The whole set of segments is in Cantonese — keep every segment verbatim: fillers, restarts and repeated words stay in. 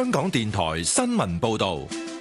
香港電台新聞報道。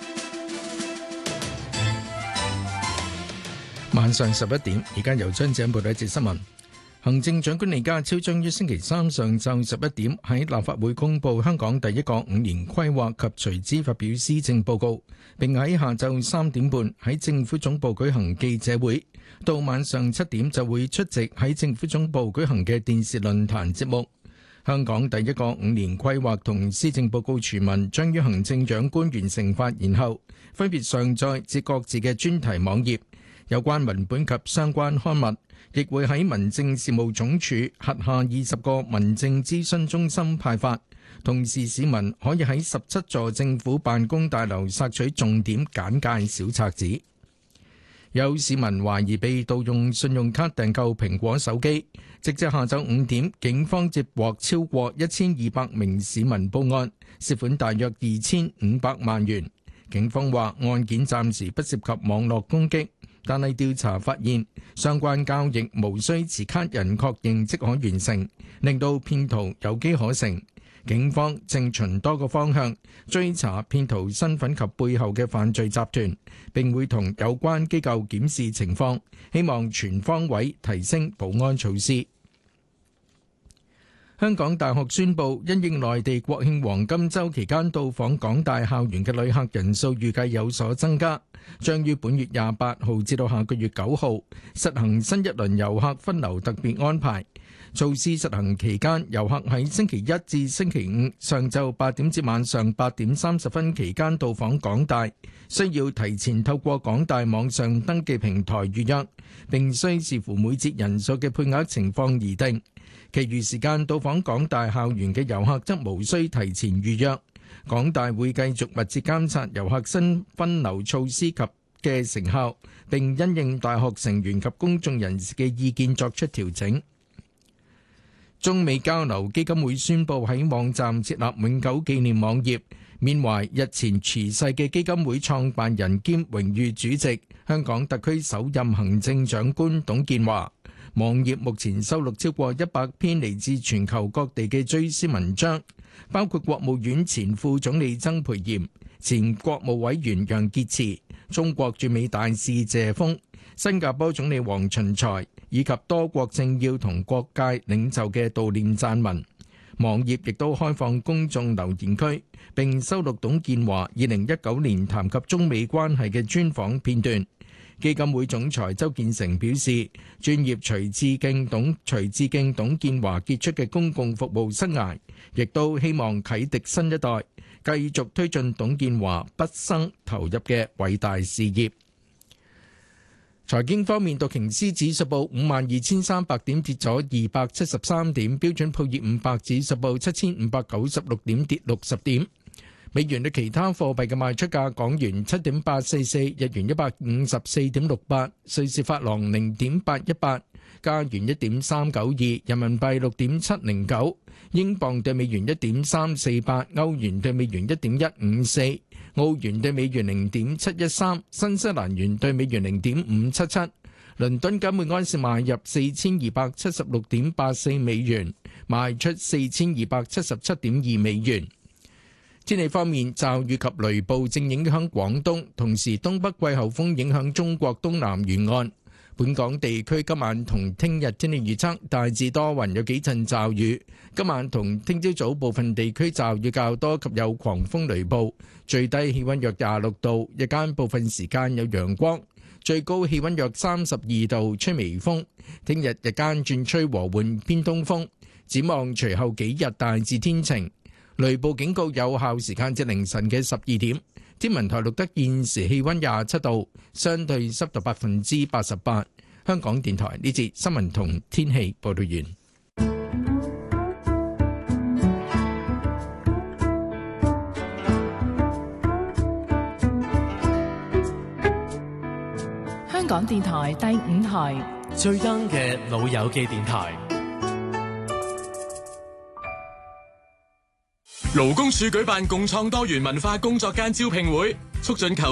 晚上十一點，而家由張姐報道一節新聞。行政長官李家超將於星期三上晝十一點喺立法會公布香港第一個五年規劃及隨之發表施政報告，並喺下晝三點半喺政府總部舉行記者會。到晚上七點就會出席喺政府總部舉行嘅電視論壇節目。香港第一個五年規劃同施政報告全文將於行政長官完成發言後，分別上載至各自嘅專題網頁。有關文本及相關刊物，亦會喺民政事務總署轄下二十個民政諮詢中心派發。同時，市民可以喺十七座政府辦公大樓索取重點簡介小冊子。有市民懷疑被盜用信用卡訂購蘋果手機，直至下晝五點，警方接獲超過一千二百名市民報案，涉款大約二千五百萬元。警方話案件暫時不涉及網絡攻擊，但係調查發現相關交易無需持卡人確認即可完成，令到騙徒有機可乘。警方正循多個方向追查騙徒身份及背後嘅犯罪集團，並會同有關機構檢視情況，希望全方位提升保安措施。香港大學宣布，因應內地國慶黃金週期間到訪港大校園嘅旅客人數預計有所增加，將於本月廿八號至到下個月九號實行新一輪遊客分流特別安排。措施實行期間，遊客喺星期一至星期五上晝八點至晚上八點三十分期間到訪港大，需要提前透過港大網上登記平台預約，並需視乎每節人數嘅配額情況而定。其餘時間到訪港大校園嘅遊客則無需提前預約。港大會繼續密切監察遊客新分流措施及嘅成效，並因應大學成員及公眾人士嘅意見作出調整。中美交流基金會宣布喺網站設立永久紀念網頁，緬懷日前辭世嘅基金會創辦人兼榮譽主席、香港特區首任行政長官董建華。網頁目前收錄超過一百篇嚟自全球各地嘅追思文章，包括國務院前副總理曾培炎、前國務委員楊潔篪、中國駐美大使謝鋒、新加坡總理黃循財以及多國政要同各界領袖嘅悼念撰文。網頁亦都開放公眾留言區，並收錄董建華二零一九年談及中美關係嘅專訪片段。基金會總裁周建成表示，專頁隨致敬董隨致敬董建華傑出嘅公共服務生涯，亦都希望啟迪新一代，繼續推進董建華畢生投入嘅偉大事業。財經方面，道瓊斯指數報五萬二千三百點，跌咗二百七十三點；標準普爾五百指數報七千五百九十六點，跌六十點。美元對其他貨幣嘅賣出價：港元七點八四四，日元一百五十四點六八，瑞士法郎零點八一八，加元一點三九二，人民幣六點七零九，英鎊對美元一點三四八，歐元對美元一點一五四，澳元對美元零點七一三，新西蘭元對美元零點五七七。倫敦金每安士買入四千二百七十六點八四美元，賣出四千二百七十七點二美元。天氣方面，驟雨及雷暴正影響廣東，同時東北季候風影響中國東南沿岸。本港地區今晚同聽日天氣預測大致多雲，有幾陣驟雨。今晚同聽朝早部分地區驟雨較多及有狂風雷暴，最低氣溫約廿六度，日間部分時間有陽光，最高氣溫約三十二度，吹微風。聽日日間轉吹和緩偏東風，展望隨後幾日大致天晴。雷暴警告有效時間至凌晨嘅十二點。天文台錄得現時氣溫廿七度，相對濕度百分之八十八。香港電台呢節新聞同天氣報道完。 香港電台第五台最 young 嘅老友記電台。 勞工處舉辦共創多元文化工作間招聘會，促進求